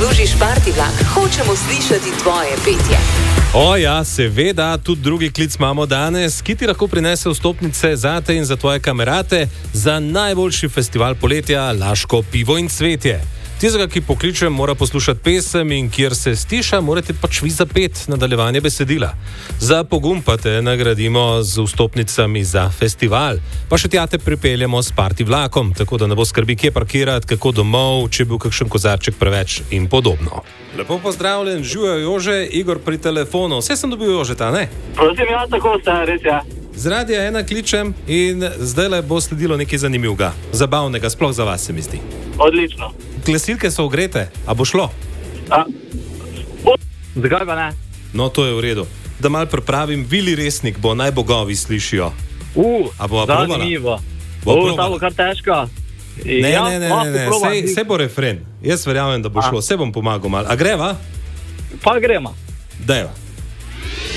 zaslužiš Party vlak, hočemo slišati tvoje petje. O ja, seveda, tudi drugi klic imamo danes, ki ti lahko prinese vstopnice zate in za tvoje kamerate za najboljši festival poletja Laško pivo in cvetje. Tistega, ki pokliče, mora poslušati pesem in kjer se stiša, morate pač vi zapeti nadaljevanje besedila. Za pogum pa te nagradimo z vstopnicami za festival, pa še tja te pripeljemo s party vlakom, tako da ne bo skrbi, kje parkirati, kako domov, če je bil kakšen kozarček preveč in podobno. Lepo pozdravljen, živijo Jože, Igor pri telefonu. Vse sem dobil Jožeta, ne? Prosim, ja, tako sta, res ja. Z radia ena kličem in zdajle bo sledilo nekaj zanimivega, zabavnega, sploh za vas se mi zdi. Odlično. Glasilke so ogrete, a bo šlo? Zakaj pa ne? No, to je v redu. Da mal pripravim, Vili Resnik bo, naj bogovi slišijo. A bova probala? Zanimivo. Ta bo kar težko. Ne, sej bo refren. Jaz verjamem, da bo šlo, se bom pomagal mal. A greva? Pa gremo. Dajva.